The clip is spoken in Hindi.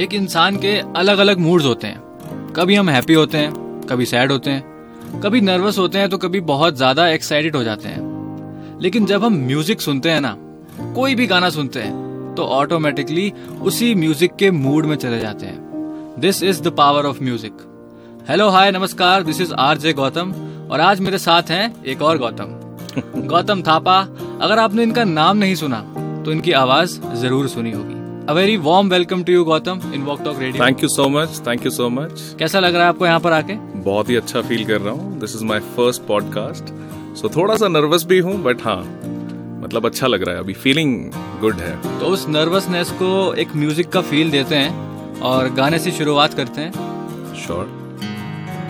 एक इंसान के अलग अलग मूड्स होते हैं। कभी हम हैप्पी होते हैं, कभी सैड होते हैं, कभी नर्वस होते हैं, तो कभी बहुत ज्यादा एक्साइटेड हो जाते हैं। लेकिन जब हम म्यूजिक सुनते हैं ना, कोई भी गाना सुनते हैं, तो ऑटोमेटिकली उसी म्यूजिक के मूड में चले जाते हैं। This is the power of music. Hello hi नमस्कार, दिस इज आरजे गौतम और आज मेरे साथ हैं एक और गौतम गौतम थापा। अगर आपने इनका नाम नहीं सुना तो इनकी आवाज जरूर सुनी होगी। A very warm welcome to you Gautam in Walk Talk Radio। Thank you so much। कैसा लग रहा है आपको यहाँ पर आके? बहुत ही अच्छा फील कर रहा हूँ। This is my first podcast, so थोड़ा सा नर्वस भी हूँ, बट हाँ मतलब अच्छा लग रहा है, अभी फीलिंग गुड है। तो उस नर्वसनेस को एक म्यूजिक का फील देते हैं और गाने से शुरुआत करते हैं। Sure।